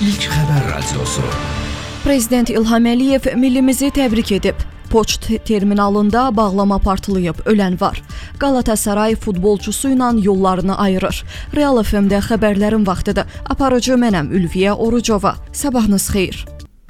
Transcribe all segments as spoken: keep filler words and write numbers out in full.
İlk Xəbər Radiosu. Prezident İlham Əliyev millimizi təbrik edib. Poçt terminalında bağlama partlayıb, ölən var. Galatasaray futbolçusu ilə yollarını ayırır. Real F M-də xəbərlərin vaxtıdır. Aparıcı mənəm Ülviyə Orucova. Sabahınız xeyir.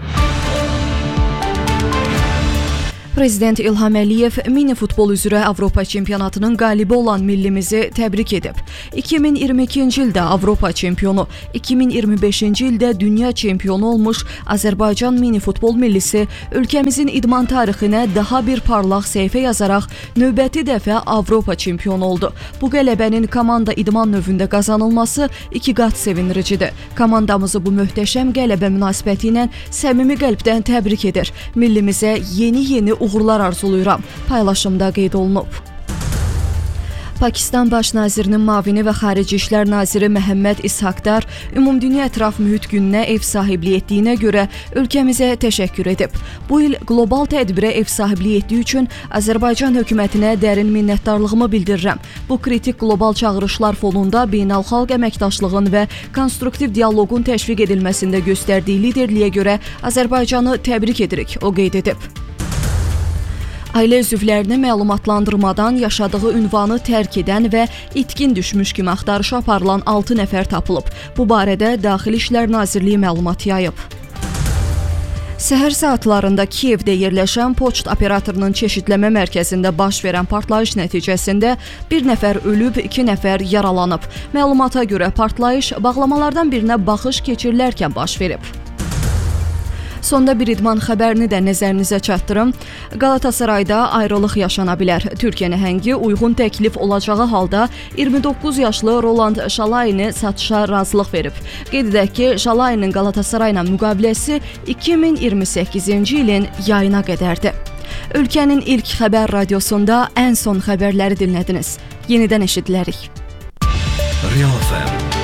Prezident İlham Əliyev mini futbol üzrə Avropa çempionatının qalibi olan millimizi təbrik edib. iki min iyirmi ikinci ildə Avropa çempionu, iki min iyirmi beşinci ildə dünya çempionu olmuş Azərbaycan mini futbol millisi ölkəmizin idman tarixinə daha bir parlaq səhifə yazaraq növbəti dəfə Avropa çempionu oldu. Bu qələbənin komanda idman növündə qazanılması iki qat sevindiricidir. Komandamızı bu möhtəşəm qələbə münasibəti ilə səmimi qəlbdən təbrik edir. Millimizə yeni-yeni uğurlar arzuluyuram. Paylaşımda qeyd olunub. Pakistan Baş Nazirinin müavini və Xarici İşlər Naziri Məhəmməd İshaqdar Ümumdünya Ətraf Mühit Gününə ev sahibliyi etdiyinə görə ölkəmizə təşəkkür edib. Bu il qlobal tədbirə ev sahibliyi etdiyi üçün Azərbaycan hökumətinə dərin minnətdarlığımı bildirirəm. Bu kritik qlobal çağırışlar fonunda beynəlxalq əməkdaşlığın və konstruktiv dialoqun təşviq edilməsində göstərdiyi liderliyə görə Azərbaycanı təbrik edirik, o qeyd edib. Ailə üzvlərini məlumatlandırmadan yaşadığı ünvanı tərk edən və itkin düşmüş kimi axtarışa aparılan altı nəfər tapılıb. Bu barədə Daxili İşlər Nazirliyi məlumat yayıb. Səhər saatlarında Kiyevdə yerləşən poçt operatorunun çeşidləmə mərkəzində baş verən partlayış nəticəsində bir nəfər ölüb, iki nəfər yaralanıb. Məlumata görə partlayış bağlamalardan birinə baxış keçirilərkən baş verib. Sonda bir idman xəbərini də nəzərinizə çatdırım. Galatasarayda ayrılıq yaşana bilər. Türkiyə nəhəngi uyğun təklif olacağı halda iyirmi doqquz yaşlı Roland Şalayini satışa razılıq verib. Qeyd edək ki, Şalayinin Galatasaray ilə müqaviləsi iki min iyirmi səkkizinci ilin yayına qədərdir. Ölkənin ilk xəbər radiosunda ən son xəbərləri dinlədiniz. Yenidən eşidilərik. Real F M